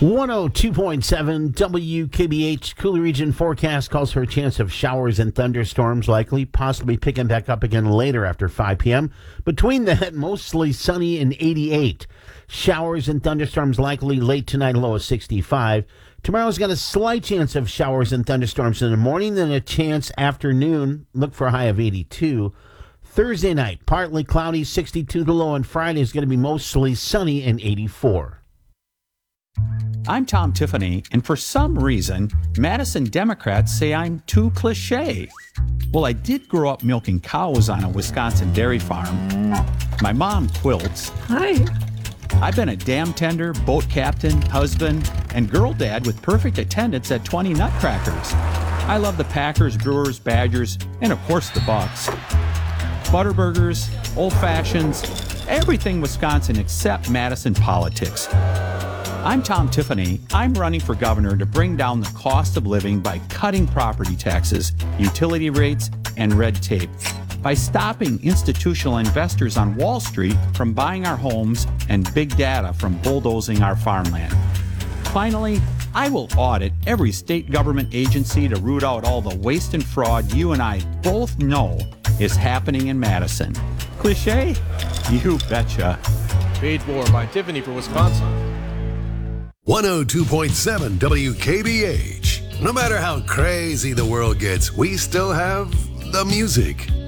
102.7 WKBH Coulee Region forecast calls for a chance of showers and thunderstorms likely, possibly picking back up again later after 5 p.m. Between that, mostly sunny and 88. Showers and thunderstorms likely late tonight, low of 65. Tomorrow's got a slight chance of showers and thunderstorms in the morning, then a chance afternoon. Look for a high of 82. Thursday night, partly cloudy, 62 the low, and Friday is going to be mostly sunny and 84. I'm Tom Tiffany, and for some reason, Madison Democrats say I'm too cliche. Well, I did grow up milking cows on a Wisconsin dairy farm. My mom quilts. Hi. I've been a dam tender, boat captain, husband, and girl dad with perfect attendance at 20 Nutcrackers. I love the Packers, Brewers, Badgers, and of course the Bucks. Butterburgers, old fashions, everything Wisconsin except Madison politics. I'm Tom Tiffany. I'm running for governor to bring down the cost of living by cutting property taxes, utility rates, and red tape. By stopping institutional investors on Wall Street from buying our homes and big data from bulldozing our farmland. Finally, I will audit every state government agency to root out all the waste and fraud you and I both know is happening in Madison. Cliché? You betcha. Paid for by Tiffany for Wisconsin. 102.7 WKBH. No matter how crazy the world gets, we still have the music.